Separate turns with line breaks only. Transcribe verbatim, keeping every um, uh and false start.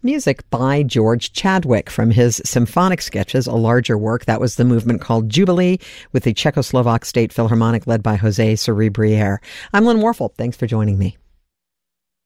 Music by George Chadwick from his Symphonic Sketches, a larger work. That was the movement called Jubilee with the Czechoslovak State Philharmonic led by Jose Cerebriere. I'm Lynn Warfel. Thanks for joining me.